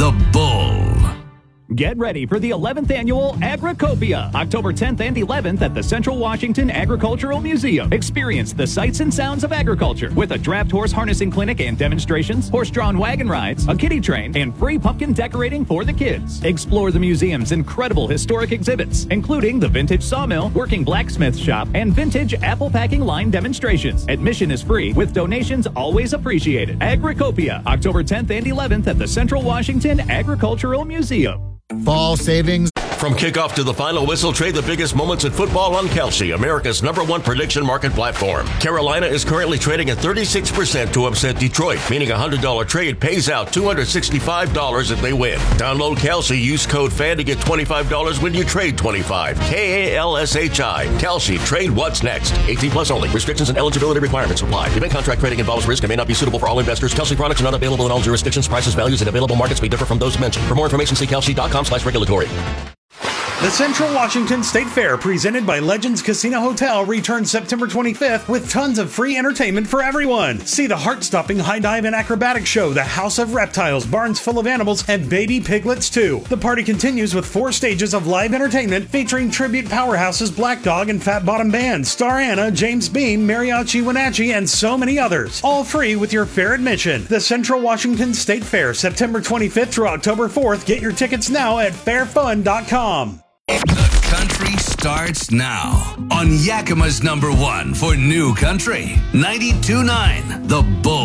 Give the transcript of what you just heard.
The Bull. Get ready for the 11th annual Agricopia, October 10th and 11th at the Central Washington Agricultural Museum. Experience the sights and sounds of agriculture with a draft horse harnessing clinic and demonstrations, horse-drawn wagon rides, a kiddie train, and free pumpkin decorating for the kids. Explore the museum's incredible historic exhibits, including the vintage sawmill, working blacksmith shop, and vintage apple packing line demonstrations. Admission is free, with donations always appreciated. Agricopia, October 10th and 11th at the Central Washington Agricultural Museum. Fall savings. From kickoff to the final whistle, trade the biggest moments in football on Kalshi, America's #1 prediction market platform. Carolina is currently trading at 36% to upset Detroit, meaning a $100 trade pays out $265 if they win. Download Kalshi, use code FAN to get $25 when you trade 25. KALSHI. Kalshi, trade what's next. 18 plus only. Restrictions and eligibility requirements apply. Event contract trading involves risk and may not be suitable for all investors. Kalshi products are not available in all jurisdictions. Prices, values, and available markets may differ from those mentioned. For more information, see kalshi.com/regulatory. The Central Washington State Fair, presented by Legends Casino Hotel, returns September 25th with tons of free entertainment for everyone. See the heart-stopping high dive and acrobatic show, The House of Reptiles, Barns Full of Animals, and Baby Piglets 2. The party continues with 4 stages of live entertainment featuring tribute powerhouses Black Dog and Fat Bottom Band, Star Anna, James Beam, Mariachi Wenatchee, and so many others. All free with your fair admission. The Central Washington State Fair, September 25th through October 4th. Get your tickets now at fairfun.com. The country starts now on Yakima's #1 for New Country, 92.9 The Bull.